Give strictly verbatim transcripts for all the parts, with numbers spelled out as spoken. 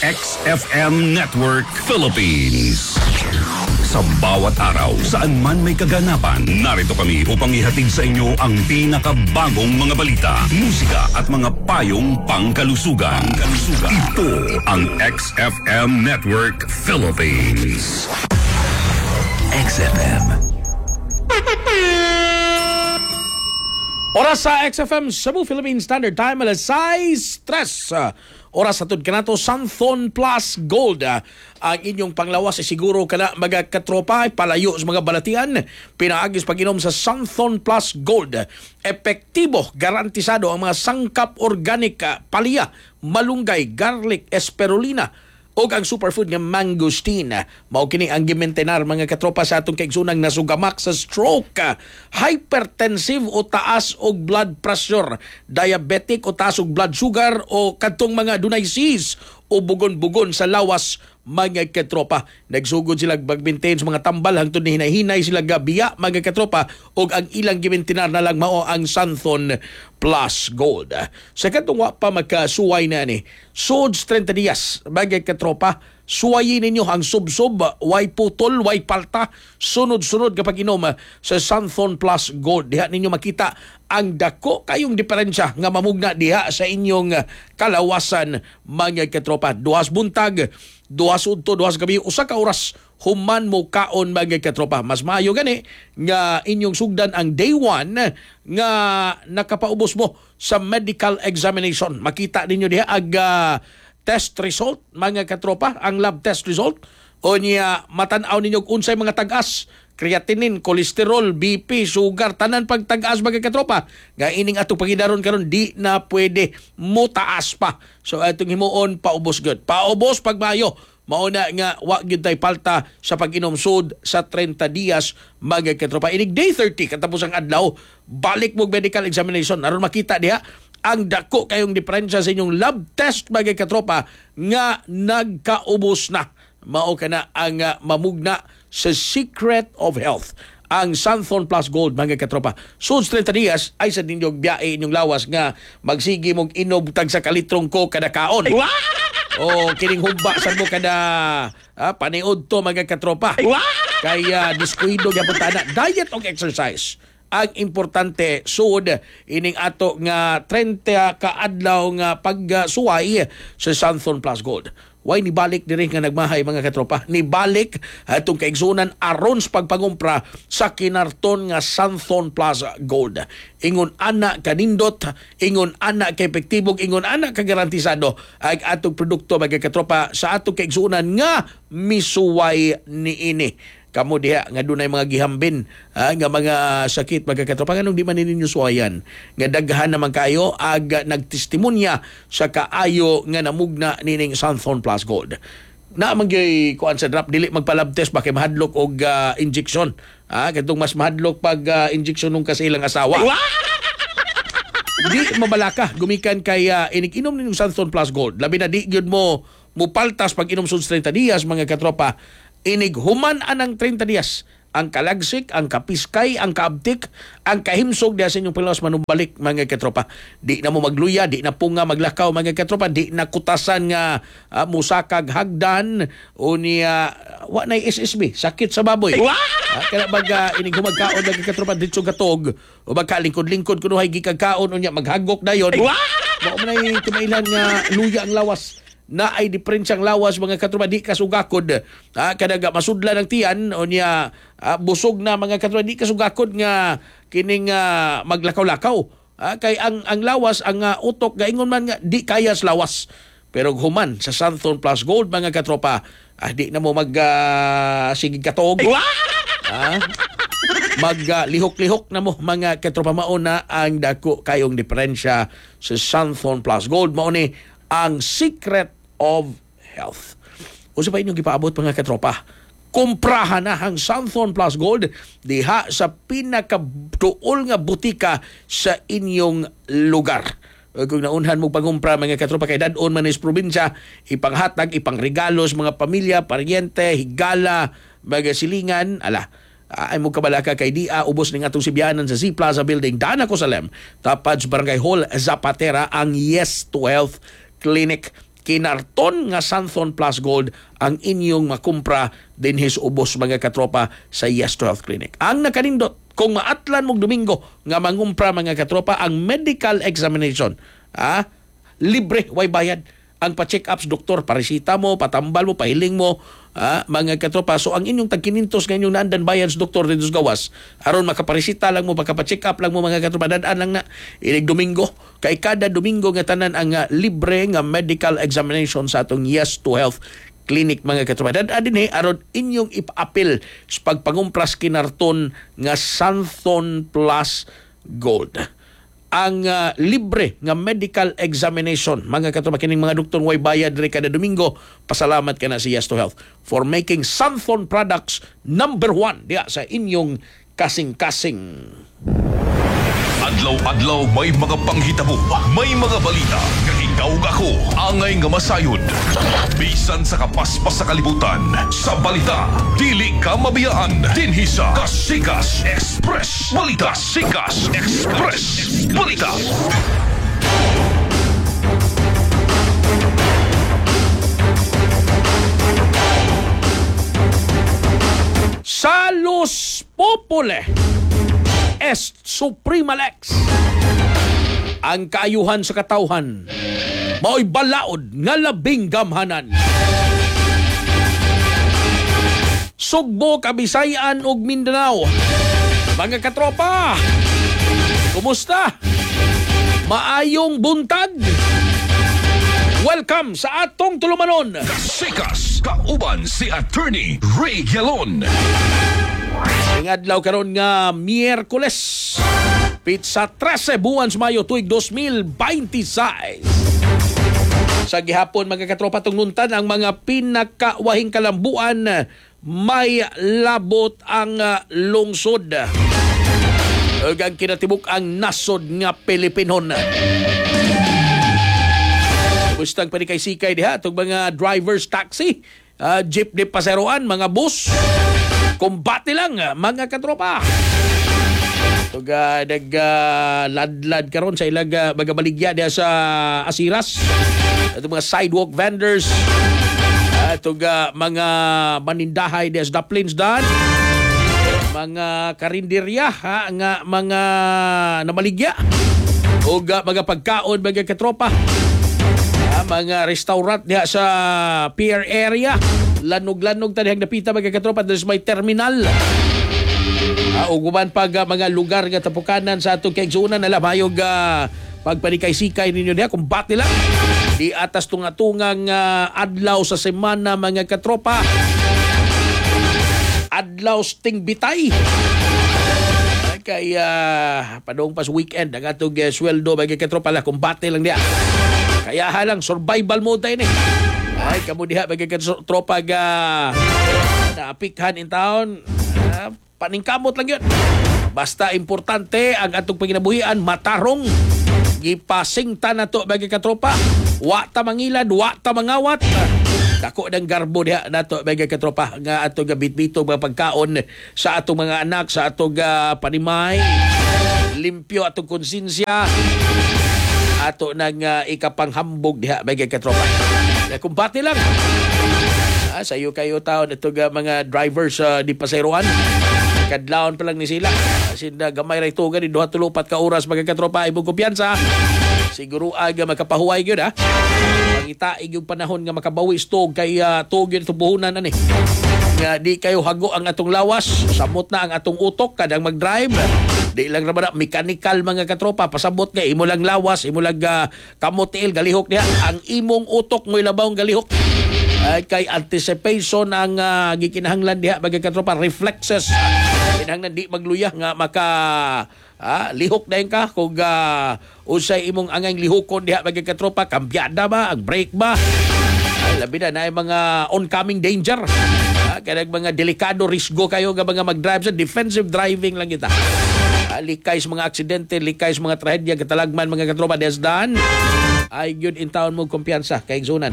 X F M Network Philippines. Sa bawat araw, saan man may kaganapan, narito kami upang ihatid sa inyo ang pinakabagong mga balita, musika at mga payong pangkalusugan. Pangkalusugan. Ito ang X F M Network Philippines. X F M. Oras sa X F M Cebu Philippine Standard Time, alas sais tres. Uh, oras sa tudkanato Santhon Plus Gold. Uh, ang inyong panglawas ay siguro kana mga katropa, palayo sa mga balatian. Pinaagis pag-inom sa Santhon Plus Gold. Epektibo, garantisado ang mga sangkap organic, uh, palya, malunggay, garlic, espirulina, o ang superfood nga mangosteen. Mao kini ang gimentenar mga katropa sa atong kaigsunang nasugamak sa stroke, hypertensive o taas og blood pressure, diabetic o taas og blood sugar, o kadtong mga dunay sis o bugon-bugon sa lawas mga katropa. Nagsugod sila mag-maintain sa mga tambal hangtod ni hinay-hinay sila gabiya mga katropa, og ang ilang gimintinar na lang mao ang Santhon Plus Gold. Sa katong wa pa magkasuway na ni Sods thirty días mga katropa, suwayin ninyo ang sub-sub, way putol, way palta, sunod-sunod kapag inom sa Santhon Plus Gold. Diha ninyo makita ang dako kayong diferensya nga mamugna diha sa inyong kalawasan mga katropa. Duhas buntag, duhas udto, duhas gabi, usa ka oras human mo kaon mga katropa. Mas maayo gani nga inyong sugdan ang day one nga nakapaubos mo sa medical examination. Makita ninyo diha ag uh, test result mga katropa, ang lab test result, o niya matanaw ninyo unsay mga tag-as, creatinine, cholesterol, B P, sugar, tanan pag tag-as mga katropa. Nga ining atong pagidaron karon di na pwede mutaas pa. So atong himuon paubos gud. Paubos pag mayo. Mauna nga wa gyud tay palta sa pag-inom sud sa thirty días mga katropa. Inig day thirty katapos ang adlaw, balik mo medical examination aron makita diha ang dako kayong diferensya sa inyong lab test mga katropa nga nagkaubos na. Mao kana ang uh, mamugna sa Secret of Health, ang Santhon Plus Gold mga katropa. Suds thirty días ay sa ninyong biyahe inyong lawas nga magsigi mong inom tag sa kalitrong ko kada kaon. O kining humba sa mo kada ah, paniod to mga katropa. Kaya diskuido gyapon tana diet o exercise. Ang importante sud ining ato nga thirty ka adlaw nga pagsuway sa Santhon Plus Gold. Way ni balik diri nga nagmahay mga katropa. Ni balik atong kaigsunan aron sa pagpangumpra sa kinarton nga Santhon Plus Gold. Ingon ana kanindot, ingon ana ka epektibog, ingon ana ka garantisado ang atong produkto mga katropa sa atong kaigsunan nga misuway niini. Kamo diha nga dunay mga gihambin ha, nga mga sakit mga katropa, nganong di man ninyo suwayan nga daghan naman kayo ag nagtestimonya sa kaayo nga namugna nining Santhon Plus Gold. Na magyay kuan sa drop dili magpa-lab test ba kay mahadlok og uh, injection. Ha, kadtong mas mahadlok pag uh, injection nung kasilang asawa. Di mabalaka gumikan kay uh, inig-inom nining Santhon Plus Gold. Labi na di gyud mo mupaltas pag inom sud thirty días mga katropa. Inig human anang thirty días ang kalagsik, ang kapiskay, ang kaabtik, ang kahimsog diha sa inyong pilos manumbalik mga katropa. Di na mo magluya, di na punga maglakaw mga katropa, di na kutasan nga uh, musakag hagdan o niya uh, wa na S S B, sakit sa baboy. Uh, kaya baga inig humagkaon mga katropa dito gatog o baka lingkod-lingkod kuno hay gikagkaon unya maghagok dayon. Mao man ay tumailan nga luya ang lawas. Na ay diferensyang lawas mga katropa, di kasugakod ha, kadaga masudla ng tiyan o niya uh, busog na mga katropa, di kasugakod nga kining uh, maglakaw-lakaw ha, kay ang ang lawas ang uh, utok gaingon man nga di kayas lawas, pero human sa Santhon Plus Gold mga katropa ah, di na mo mag uh, sigig katog ha, mag uh, lihok-lihok na mo mga katropa. Mauna ang dako kayong diferensya sa Santhon Plus Gold, mao ni ang Secret of Health. Usa pa inyong gipaabot mga katropa, kumprahan na ang Santhon Plus Gold diha sa pinakaduol nga butika sa inyong lugar. Kung naunhan mo pangumpra mga katropa kay dadon man is probinsya, ipanghatag, ipangregalo sa mga pamilya, paryente, higala, mga silingan, ala, ay mo kabalaka kay di a ubos ning atong Sibianan sa Z Plaza Building, Danaco Salem, tapad sa Barangay Hall, Zapatera, ang Yes to Health Clinic. kinarton nga Santhon Plus Gold ang inyong makumpra din his ubos mga katropa sa Yes to Health Clinic. Ang nakanindot, kung maatlan mong Domingo nga mangumpra mga katropa, ang medical examination, ah, libre, way bayad. Ang pa-check ups, doktor, paresita mo, patambal mo, pahiling mo, ah, mga katropa. So ang inyong tagkinintos nga inyong naandan bayan sa doktor dito sa gawas, aron makaparesita lang mo, makapacheck up lang mo mga katropa, dadaan lang na inig Domingo. Kay kada Domingo nga tanan ang uh, libre nga medical examination sa atong Yes to Health Clinic mga katropa. Dadaan din eh, aron inyong ipa-apil sa pagpangumpras kinarton nga Santhon Plus Gold. Ang uh, libre nga medical examination mga katropa, kining mga doktor way bayad diri kada Domingo. Pasalamat ka na si Yes to Health for making Santhon products number one diya sa inyong kasing-kasing. Adlaw-adlaw may mga panghitabo, may mga balita nga ikaw ako angay nga masayod. Bisan sa kapaspas sa kalibutan, sa balita dili ka mabiyaan. Dinhi sa Kasikas Express Balita. Sikas Express Balita. Salus Popule Est Suprema Lex. Ang kaayuhan sa katawhan mao'y balaod nga labing gamhanan. Sugbo, Kabisayan ug Mindanao. Mga katropa, kumusta? Maayong buntag. Welcome sa atong tulumanon. Kasikas, kauban si Attorney Ray Galon. Ingadlaw karon nga Miyerkules, Pitsa trese buwan sa Mayo tuig dos mil beintiséis. Sa gihapon mga katropa tungnuntan ang mga pinakawahing kalambuan, may labot ang uh, lungsod. Ug ang kinatibuk ang nasod nga Pilipinon. Gustang panikay-sikay diha itong mga driver's taxi, uh, jeepney paseroan, mga bus. Kumbati lang mga katropa. Ug uh, nag-ladlad uh, karon sa ilang uh, magabaligya diha sa Asiras. Itong mga sidewalk vendors. Uh, itong uh, mga manindahay diha sa Daplins dan. Mga karinderya ha, nga mga namaligya. Ug uh, mga pagkaon mga katropa. Uh, mga restaurant diha sa pier area. Lanog-lanog tadi ang napita mga katropa dahil may terminal. Uh, uguman pag uh, mga lugar nga tapukanan sa atong kaigsuunan na lamayog uh, pagpanikay-sikay ninyo diha kung bati lang. Di atas tunga-tungang uh, adlaw sa semana mga katropa. Adlaw sting bitay. Kaya uh, padong pas weekend ang atong uh, sweldo mga katropa la kung bati lang diha. Kaya halang survival mode tayo ni. Ay, kamo diha bagay tropa ga naapikhan in town. Uh, paningkamot lang yun. Basta importante ang atong panginabuhian matarong. Gipasingta na to bagay katropa. Wa ta mangilad, wa ta mangawat. Dako ng garbo diha nato bagay katropa nga atong bitbito mga pagkaon sa atong mga anak, sa atong uh, panimay. Limpyo atong konsensya. Ato nang uh, ikapanghambog diha bagay katropa. Kumpati lang. Ah, sayo kayo taon ito uh, mga drivers uh, di paseroan. Kadlawon pa lang ni sila. Sinda gamay ra ito gani duha tulupat ka oras mga katropa ibong kumpiyansa. Siguro aga makapahuway gyud ha. Pangitaig yung panahon nga makabawi stog kay uh, tog yun tubuhunan ani. Nga di kayo hago ang atong lawas, samot na ang atong utok kadang mag-drive. Di lang naman na mechanical mga katropa, pasabot nga imo lang lawas, imo lang uh, kamotil galihok niya. Ang imong utok mo ilabawng galihok. Ay kay anticipation ang uh, gikinahanglan diha mga katropa, reflexes. Kinahanglan di magluya nga maka ah, lihok dayon ka kung uh, usay imong angay lihokon diha mga katropa, kambyada ba, ang brake ba? Ay, labi na na mga oncoming danger. Ah, kaya mga delikado risgo kayo nga mga mag-drive sa defensive driving lang kita. Ah, likay sa mga aksidente, likay sa mga trahedya, katalagman mga katropa desdan. Ay good in town mo kumpiyansa kay zonan.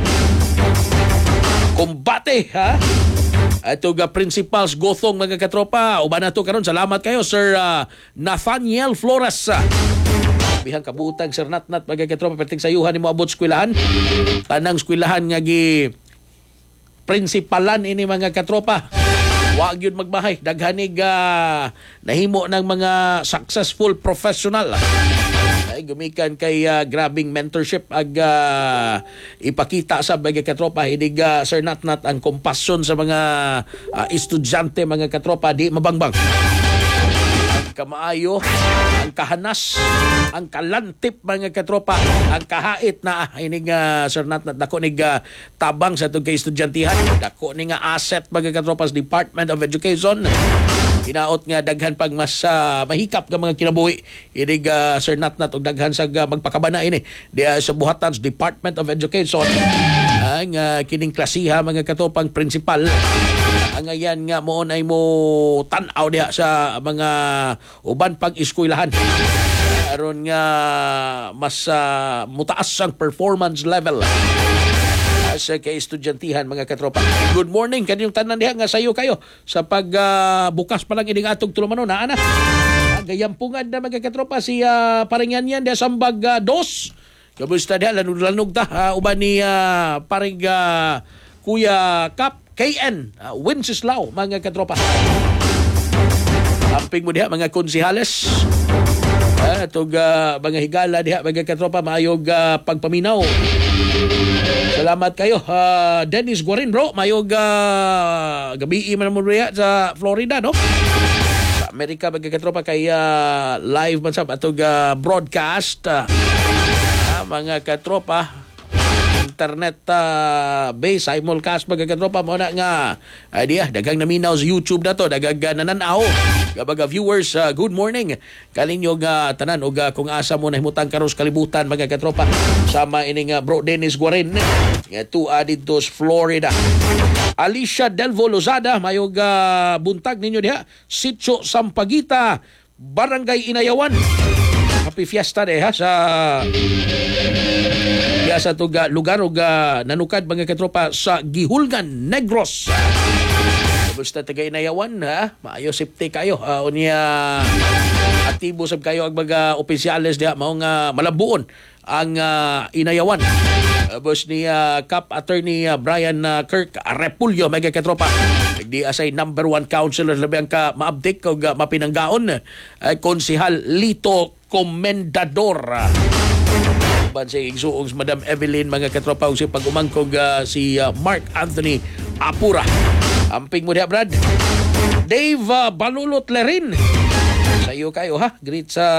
Kumbate ha. Ito ga principals Gothong mga katropa. Uban na to karon. Salamat kayo Sir uh, Nathaniel Flores. bihang kabutang Sir Natnat mga katropa perting sayuhan nimo abot eskwelahan. Tanang eskwelahan nga gi prinsipalan ini mga katropa. Wa gyud magbahay daghanig uh, nahimo ng mga successful professional. Ay gumikan kay uh, grabing mentorship ag uh, ipakita sa mga katropa hinig uh, Sir Natnat ang kompasyon sa mga uh, estudyante mga katropa di mabangbang. Kamaayo, ang kahanas, ang kalantip mga katropa, ang kahait na ining uh, Sir Natnat dako nig uh, tabang sa tug kay estudyantehhan, dako ni nga asset mga katropa sa Department of Education. Hinaot nga daghan pag mas uh, mahikap nga mga kinabuhi inig uh, Sir Natnat og daghan sa uh, magpakabana ini di uh, sa buhatan sa Department of Education ang uh, kining klasiha mga katopang principal ang ayan nga mo ay mo tan-aw diha sa mga uban pag eskwelahan aron nga mas uh, mutaas ang performance level sa kay estudyantehhan mga katropa. Good morning kaniyong tanan diha nga sayo kayo sa pag uh, bukas pa lang ining atog tulumanon na ana. Gayampungan na mga katropa si uh, paringyan yan diha sambag uh, dos. Kamusta diha lanog-lanog ta uh, uban ni uh, paring uh, Kuya Kap K N uh, Wenceslao mga katropa. Amping mo diha mga konsihales. Uh, tug uh, mga higala diha mga katropa maayog uh, pagpaminaw. Salamat kayo. Uh, Dennis Guarin bro, mayog uh, gabi man mo riya sa Florida no. Sa Amerika magkatropa kay uh, live man sa atog uh, broadcast uh, uh, mga katropa internet uh, base simulcast magkatropa mo na nga idea dagang naminaw sa YouTube na to dagag uh, nananaw kabaga viewers uh, good morning kalinyo nga uh, tanan og uh, kung asa mo nahimutang karos kalibutan mga katropa sama ining uh, bro Dennis Guarin nga tuwa dito sa Florida. Alicia Delvo Lozada mayog uh, buntag ninyo diha Sitio Sampaguita Barangay Inayawan. Happy fiesta de ha sa ya sa tuga lugar og uh, nanukad mga katropa sa Gihulgan Negros. Basta taga Inayawan ha, maayo safety kayo. Uh, unya aktibo sab kayo ang mga opisyales diha mao nga malabuon ang uh, Inayawan. Uh, boss ni uh, Cap Attorney uh, Brian uh, Kirk Repulyo mga katropa. Di asay number one counselor labi ang ka maabdik og uh, mapinanggaon uh, konsehal Lito Comendador. Ban sa igsuong Madam Evelyn mga katropa og si pag-umangkog uh, si uh, Mark Anthony Apura. Amping mo diha Brad. Dave uh, Balulot Lerin. Sayo kayo ha. Greet sa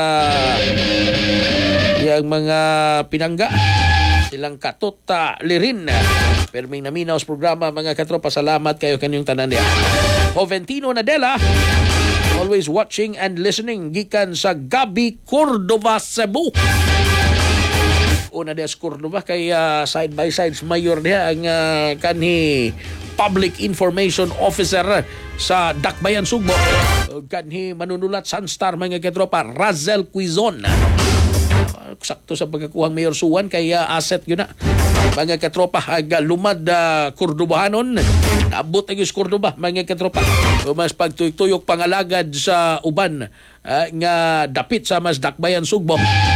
yang mga pinangga. Silang Katota Lirin. Perming naminaw sa programa mga katropa. Salamat kayo kanyang tanan diha. Joventino Nadella. Always watching and listening. Gikan sa Gabi Cordova, Cebu. Una diya sa Cordova kay uh, side by side mayor diya ang uh, kanhi Public Information Officer sa Dakbayan Sugbo. Kanhi manunulat Sunstar mga katropa Razel Quizon. Uh, sakto sa pagkakuhang Mayor Suwan kay uh, asset yun na. Mga katropa ag lumad uh, Cordobahanon. Naabot ang is Cordoba mga katropa. Mas pagtuyok pangalagad sa uban uh, nga dapit sa mas Dakbayan Sugbo.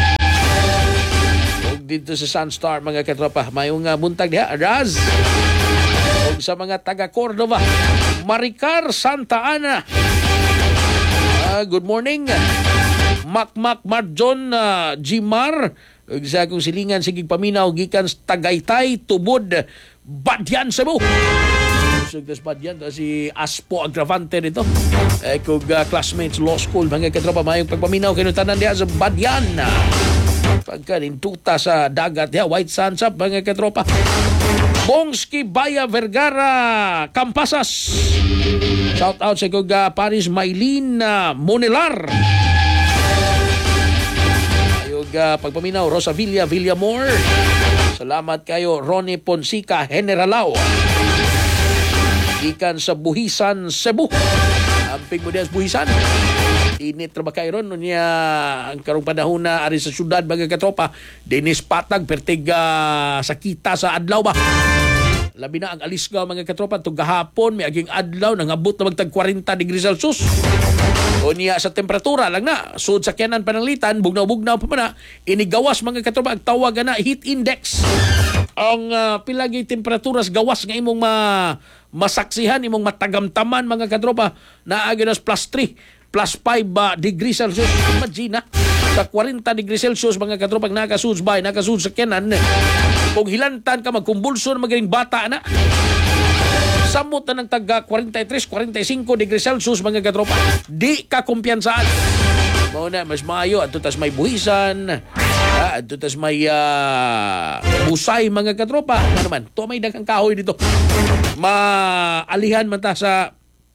Dito sa Sunstar mga katropa mayong uh, buntag diha Raz og sa mga taga Cordova Maricar Santa Ana uh, good morning Makmak Marjon uh, Jimar og sa akong silingan sigig paminaw gikan sa Tagaytay Tubod Badyan Cebu sugdas Badyan to si Aspo Agravante nito eh, kung uh, classmates law school mga katropa mayong pagpaminaw kay tanan diha sa Badyan pagkanintuta sa dagat ya White Sands up mga katropa. Bongski Baya Vergara Campasas. Shout out sa kuga Paris Maylin uh, Monelar. Ayog uh, pagpaminaw Rosa Villa Villamor. Salamat kayo Ronnie Ponsica Generalao. Ikan sa Buhisan Cebu. Amping mo diya sa Buhisan. Init ra ba kayo ron niya ang karong panahon na ari sa syudad mga katropa dinis patag pertig uh, sakita sa adlaw ba labi na ang alisgaw mga katropa tug gahapon may aging adlaw nangabot na magtag forty degrees Celsius O niya sa temperatura lang na, sud sa kyanan pananglitan, bugnaw-bugnaw pa man na, inigawas mga katropa, ang tawag na heat index. Ang uh, pilagi temperaturas gawas nga imong ma masaksihan, imong matagamtaman mga katropa, na aganas plus three, plus five uh, degrees Celsius. Imagine na, sa forty degrees Celsius mga katropa, nakasuds bay, nakasuds sa kyanan. Kung hilantan ka, magkumbulson, magaling bata na. Samot na ng taga forty-three, forty-five degrees Celsius mga katropa. Di ka kumpiyansaan. Mao na, mas maayo. Ato tas may buhisan. Ah, ato tas may uh, busay mga katropa. Ano naman, to may dagang kahoy dito. Maalihan man ta sa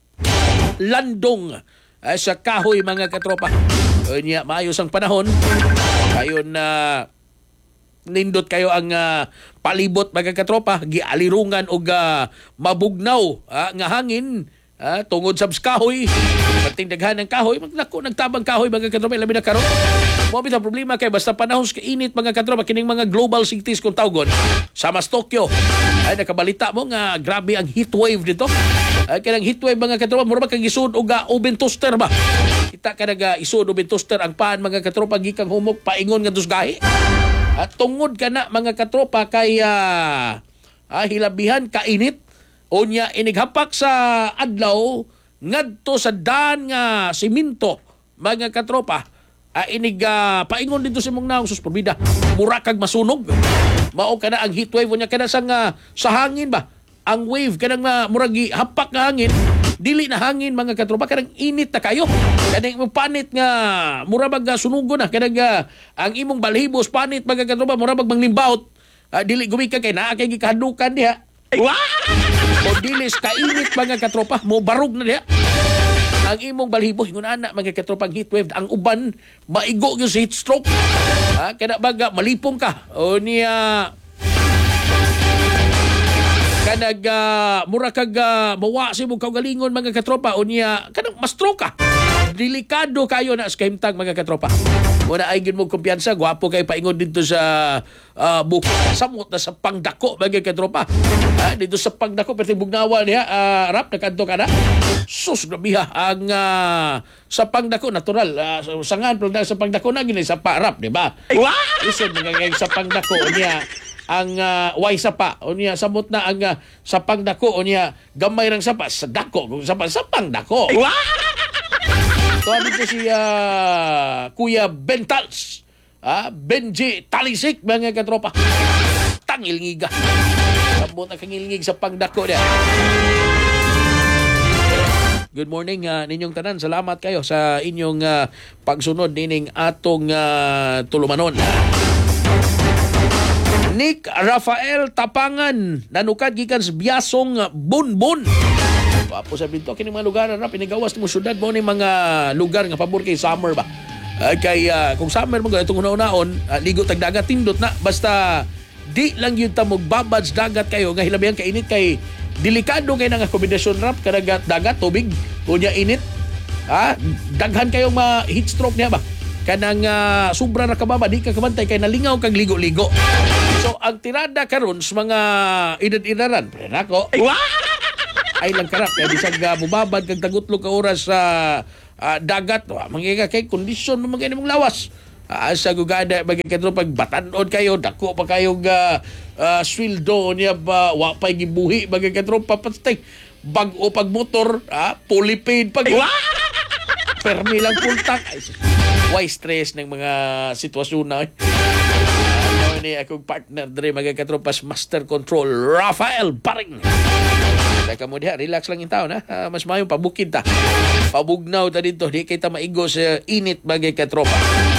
landong uh, sa kahoy mga katropa. O niya, maayos ang panahon. Kayon na uh, nindot kayo ang uh, palibot mga katropa, gialirungan og uh, mabugnaw uh, nga hangin uh, tungod sa kahoy, patingdaghan ng kahoy, magnako nagtabang kahoy mga katropa, labi na karon. Mo bitaw problema kay basta panahon sa init mga katropa, kining mga global cities kung tawgon, sa mas Tokyo ay nakabalita mo nga grabe ang heat wave dito. Ay kanang heat wave mga katropa, mura ba kag isud og uh, oven toaster ba? Kita ka nag uh, isud oven toaster ang paan mga katropa, gikang humok paingon nga dusgahi. At tungod ka na mga katropa kay uh, ah, hilabihan kainit o niya inighapak sa adlaw ngadto sa daan nga siminto mga katropa, ah, inig uh, paingon dito sa mong naong sus probida mura kag masunog. Mao ka na ang heat wave o niya kana sang uh, sa hangin ba, ang wave kanang uh, muragi hapak nga hangin, dili na hangin mga katropa, kanang init na kayo, kanang imong panit nga murabag uh, sunugo na, kanang uh, ang imong balhibos panit mga katropa, murabag manglimbawt, uh, dili gumika kay naa kay gikahadukan diha. O dilis kainit mga katropa, mo barog na diha ang imong balhibo. Ingon ana mga katropa, ang heat wave, ang uban maigo gyud sa heat stroke, ha, kana baga malipong ka o niya kanag uh, mura kag uh, mawa si mong kaugalingon mga katropa o niya kanang ma-stroke ka. Delikado kayo na sa kahimtang mga katropa. Muna ay gin mo kumpiyansa, gwapo kay paingon dito sa uh, bukid samot na sa pangdako mga katropa. Ha, dito sa pangdako perti bugnawa niya, uh, rap nakanto ka na. Sus grabiha ang uh, sa pangdako natural, uh, sangan pero sa pangdako na gini sa parap, di ba? Listen mga kay sa pangdako niya ang uh, way sapa o niya samot na ang uh, sapang dako o niya gamay rang sapa sa dako kung sapa sapang dako. So dito si uh, Kuya Bentals, ah, Benji Talisik mga katropa, tangil ngiga samot na kangilngig sa pangdako niya. Good morning uh, ninyong tanan, salamat kayo sa inyong uh, pagsunod nining atong uh, tulumanon. Nick Rafael Tapangan nanukad gikan sa Biasong Bunbun. Wapo sa dito kini mga lugar na pinigawas mo syudad mo ni mga lugar nga pabor kay summer ba. Uh, kay uh, kung summer mo itong una-unaon, uh, ligo tag dagat tindot na basta di lang yun ta magbabad sa dagat kayo nga hilabihan ka init kay delikado kay nang akomodasyon rap kadagat dagat tubig unya init. Ha, daghan kayong ma heat stroke niya ba. Kanang uh, sobra na kababa, di ka kabantay kay nalingaw kag ligo-ligo. So ang tirada karon sa mga edad-edaran, pre nako. Ay lang karap kay bisag uh, mubabad kag tagutlo ka oras sa uh, uh, dagat, wa mangiga kay kondisyon mo magani mong lawas. Uh, sa gugada bagi kadto pag batan-od kayo, dako pa kayong uh, uh, sweldo niya ba wa pay gibuhi bagi kadto papatay. Bag-o pag motor, ah, fully paid pag permi lang pultak. Ay, why stress ng mga sitwasyon na ano ni akong partner dre mga katropas Master Control Rafael Paring. Saka mo diha, relax lang yung tao na. Uh, mas mayong pabukid ta. Pabugnaw ta dito, di kita maigo sa init mga katropa.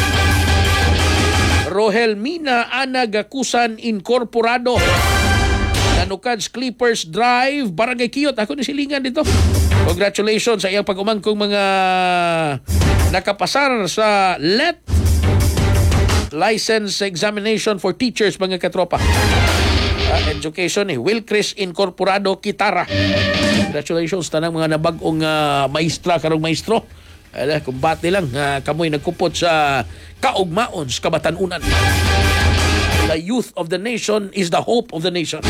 Rohel Mina Ana Gakusan Incorporado, Nanukads Clippers Drive, Barangay Kiyot. Ako ni silingan dito. Congratulations sa iyang pag-umangkong mga nakapasar sa L E T License Examination for Teachers mga katropa. Uh, education eh. Wilcris Incorporado Kitara. Congratulations tanang mga nabag-ong uh, maestra karong maestro. Ala, kumbati lang. Uh, kamoy nagkupot sa kaugmaon sa kabatanunan. The youth of the nation is the hope of the nation.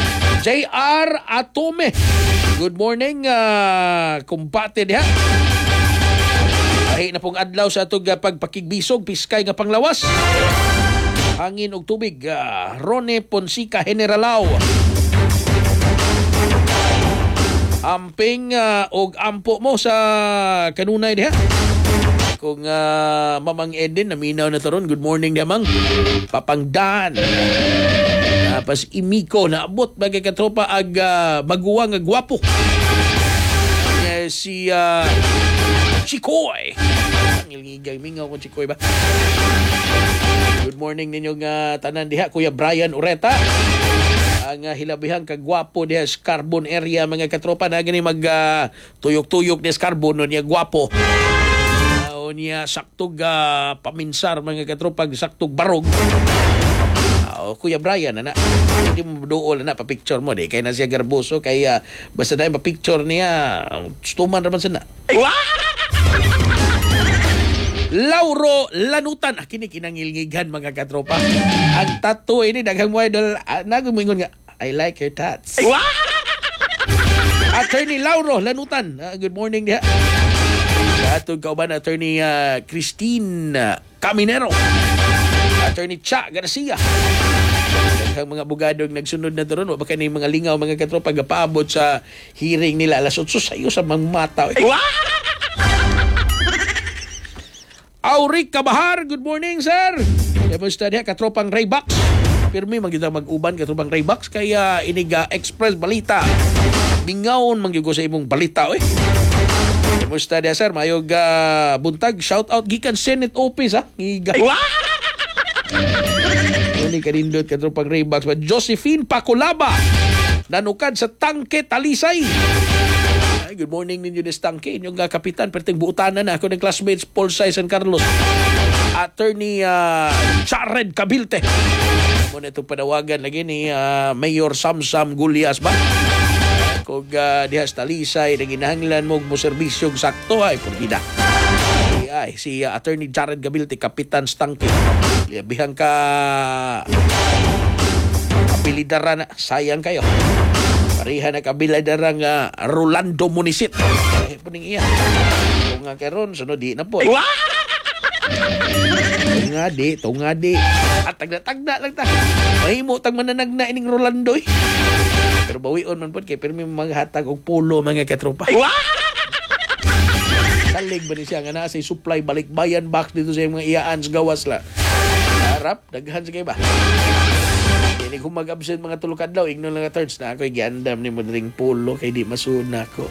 J R Atome. Good morning, uh, kumpate diha. Lahi na pong adlaw sa atong uh, pagpakigbisog, piskay nga panglawas. Hangin og tubig, uh, Rone Ponsica Generalao. Amping uh, og ampo mo sa kanunay diha. Kung uh, Mamang Eden, naminaw na taron. Good morning damang. Papangdan. Tapos Imiko, naabot bagay katropa ag uh, maguwa nga gwapo. Uh, si uh, Chikoy. Ngilingigay mingaw ko Chikoy ba? Good morning ninyong uh, tanan diha, Kuya Brian Ureta. Ang uh, hilabihang kagwapo diha sa Carbon area, mga katropa na gani mag uh, tuyok-tuyok diha sa Carbon no niya gwapo. Uh, niya saktog uh, paminsar, mga katropa, saktog barog. Uh, Kuya Brian, ana, hindi mo dool na pa-picture mo di kay na siya garboso kay uh, basta dahil pa-picture niya stuman raman sana. Lauro Lanutan, ah, kini kinangilngigan mga katropa. Ang tattoo ini daghang mo idol, uh, nagumingon nga I like your tats. Attorney Lauro Lanutan, uh, good morning diha. Atong kauban Attorney uh, Christine uh, Caminero, Attorney Cha Garcia. Daghang mga abogadong nagsunod na doon, wa ba kani mga lingaw mga katropa gapaabot sa hearing nila alas otso sayo sa mga mata. Auric Kabahar, good morning, sir. Kamusta diha katropang Raybox? Pirmi magita mag-uban katropang Raybox kaya iniga Express Balita. Bingawon mangyugo sa imong balita oy. Kamusta diha, sir? Mayog uh, buntag, shout out gikan Senate Office ha. Ngiga. Ini kanindot katropang Raybox ba Josephine Pakulaba. Nanukad sa Tangke Talisay. Good morning ninyo des Tangke, inyong uh, kapitan, perting buutanan na ako ng classmates Paul Sai San Carlos. Attorney uh, Jared Cabilte. Muna itong panawagan lagi ni uh, Mayor Samsam Gulyas ba? Kung uh, dihas Talisay, naginahanglan mo mo serbisyong sakto ay purgida. Ay, si uh, Attorney Jared Cabilte, Kapitan Tangke. Bihang ka kapilidara na, sayang kayo. Parihan na kabiladarang uh, Rolando Munisit. Eh, puning iya. Kung nga karon, sunod di na po. Tunga di, tunga di. At tagda-tagda lang ta. Mahimo tag mananagna ining Rolando eh. Pero bawion man po, kay pirmi maghatag og pulo mga katropa. Salig ba ni siya nga nasa supply balikbayan box dito sa mga iyaan sa gawas la. Harap, daghan sa kayo ba? Hindi ko mag-absent mga tulukad daw. Igno lang nga turns na ako'y giandam ni Madring Polo kay di masuna ko.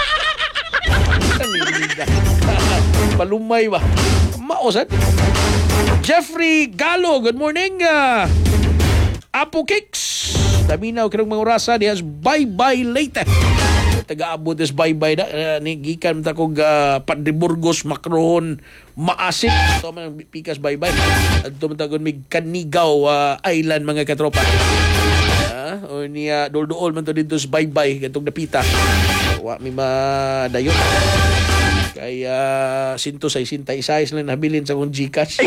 Palumay ba? Maosad. Jeffrey Galo, good morning. Uh, Apo Kicks. Daminaw kirong mga orasa. Di has bye-bye later. Taga-abot is bye-bye na. Uh, Nigikan ta kong uh, Padre Burgos, Macron, Maasit. Ito man pikas bye-bye. At tumatagon may Kanigaw uh, Island mga katropa. Uh, o niya dol-dool man to dito sa bye-bye. Katong napita. Wa mi madayo. Kaya sinto sa isintay-isayas lang nabilin sa kong Gcash.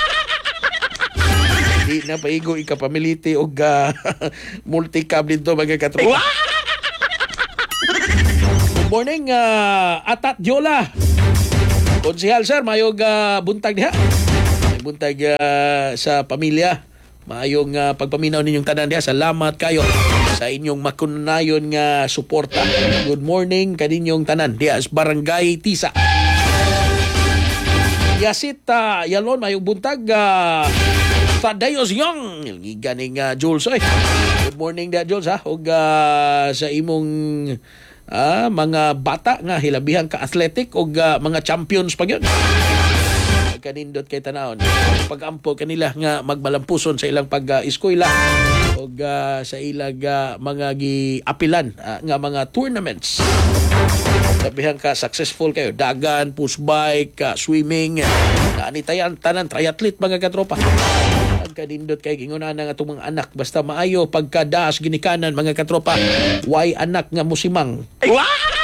Di na paigo ikapamiliti o uh, multicab dito mga katropa. Good morning, uh, Atat Diola. Konsehal, sir, mayog uh, buntag diha. May buntag uh, sa pamilya. Mayong uh, pagpaminaw ninyong tanan diha. Salamat kayo sa inyong makunayon nga suporta. Good morning kaninyong tanan diha sa Barangay Tisa. Yasit uh, Yalon, mayong buntag uh, Tadayos Young. Giganing uh, Jules. Oy. Good morning diha, Jules, ha. Og uh, sa imong Ah, mga bata nga hilabihan ka athletic o uh, mga champions pa yun. Kanindot kay tanawon. Pag-ampo kanila nga magmalampuson sa ilang pag-eskwela uh, o uh, sa ilang uh, mga giapilan uh, nga mga tournaments. Sabihan ka successful kayo, dagan, push bike, uh, swimming, uh, anitayan tanan triathlete mga katropa. Kanindot kay ginguna na nga itong mga anak basta maayo pagkadaas ginikanan mga katropa why anak nga musimang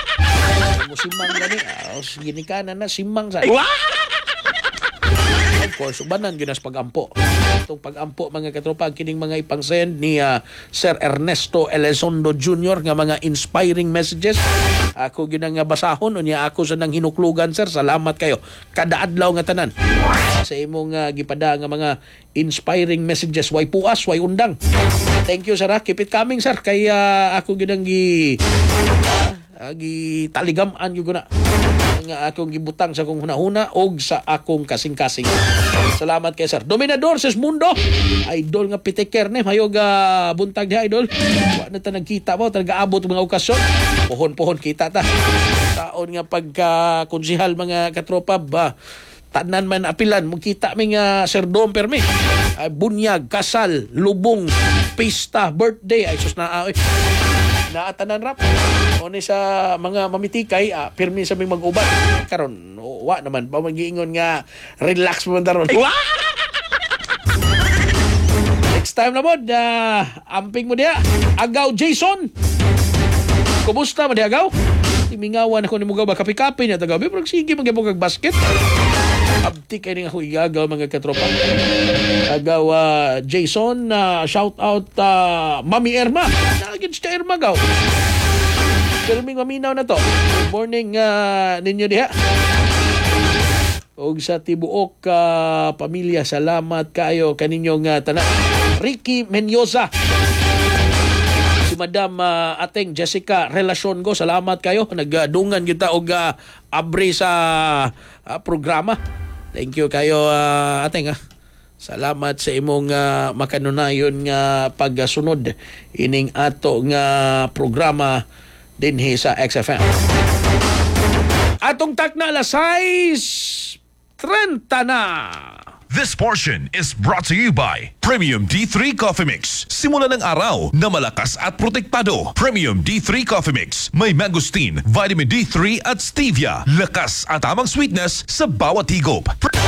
musimang gani oh, ginikanan na simang sa Of course, ubanan ginas pagampo. Itong pagampo mga katropa kining mga ipang-send ni uh, Sir Ernesto Elizondo Junior nga mga inspiring messages. Ako ginang nga basahon unya ako sa nang hinuklugan sir. Salamat kayo. Kada adlaw nga tanan. Sa imong uh, gipada nga mga inspiring messages way puas, way undang. Thank you sir. Ha? Keep it coming sir. Kaya ako ginang gi uh, gi taligaman gyud na nga akong gibutang sa akong hunahuna og sa akong kasing-kasing. Salamat kay sir. Dominador sa mundo. Idol nga piteker ni hayog uh, buntag di idol. Wa na ta nagkita mo, taga-abot mga okasyon. Pohon-pohon kita ta. Taon nga pagka konsihal mga katropa ba tanan man apilan mo kita mi nga Sir Dom Permi. Ay, bunyag, kasal, lubong, pista, birthday ay sus na ay naatanan rap. O ni sa mga mamitikay, ah, pirmi sa may mag-ubat. Karon, oh, wa naman, pa mag-iingon nga, relax mo daron. Next time na mo, uh, amping mo diya. Agaw Jason. Kumusta mo diya, Agaw? Timingawan ako ni Mugaw ba kapi-kapi niya tagaw. Pero sige, mag-ibog basket. Abti kayo nga ako igagaw mga katropa. Agaw uh, Jason, uh, shout out uh, Mami Irma. Nagin siya Irma gaw. Pero may maminaw na to. Good morning uh, ninyo diha. Og sa tibuok uh, pamilya, salamat kayo kaninyong uh, tanan. Ricky Menyosa. Si Madam uh, Ateng Jessica Relasyon ko, salamat kayo. Nagdungan kita og uh, abre sa uh, programa. Thank you kayo uh, Ateng ha. Salamat sa imong uh, makanunayon nga pagsunod ining ato nga programa dinhi sa X F M. Atong takna alas sais trenta na. This portion is brought to you by Premium D three Coffee Mix. Simula ng araw na malakas at protektado. Premium D three Coffee Mix. May mangosteen, vitamin D three at stevia. Lakas at tamang sweetness sa bawat higop.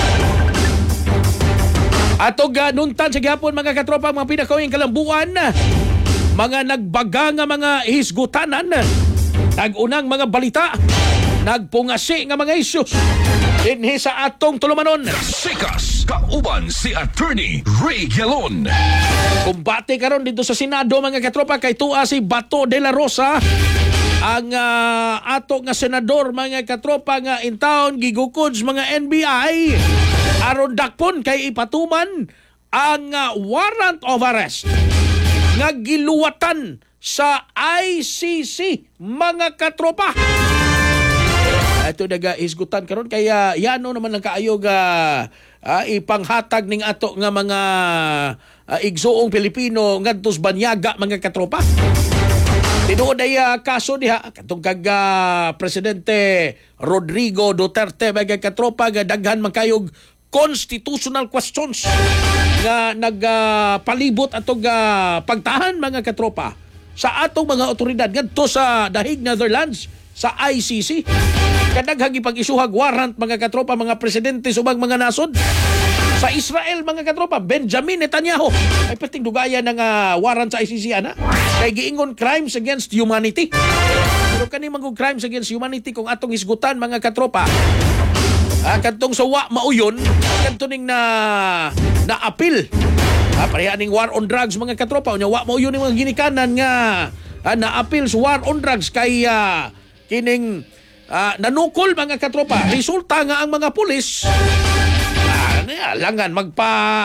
Ato ganuntan sa gihapon mga katropa, mga pinakawing kalambuan. Mga nagbaga nga mga hisgutanan. Nag-unang mga balita. Nagpungasi nga mga issues. Dinhi sa atong tulumanon. Sikas, kauban si Attorney Ray Galon. Kumbate karon dito sa Senado mga katropa kay tuwa si Bato de la Rosa. Ang uh, ato nga senador mga katropa nga in town gigukods mga N B I aron dakpon kay ipatuman ang uh, warrant of arrest nga giluwatan sa I C C mga katropa. Ito naga isgutan karon kaya yano naman lang kaayo ga uh, ipanghatag ning ato nga mga uh, igsuong Pilipino ngadtos banyaga mga katropa. Tinuod ay uh, kaso diha katong kag uh, Presidente Rodrigo Duterte mga katropa nga daghan man kayog constitutional questions nga nagpalibot uh, atong uh, pagtahan mga katropa sa atong mga otoridad ngadto sa dahig Netherlands sa I C C. Kadaghang ipag-isuhag warrant mga katropa mga presidente subang mga nasod. Sa Israel mga katropa Benjamin Netanyahu ay perting dugayan ng uh, warrant sa I C C ana kay giingon crimes against humanity. Pero kani mga crimes against humanity kung atong isgutan mga katropa ah, kadtong sa wa mauyon kadto ning na na-appeal ah, pareha ning war on drugs mga katropa unya wa mauyon ning mga ginikanan nga ah, na-appeal sa war on drugs kay uh, kining uh, nanukol mga katropa resulta nga ang mga pulis uh, langan magpa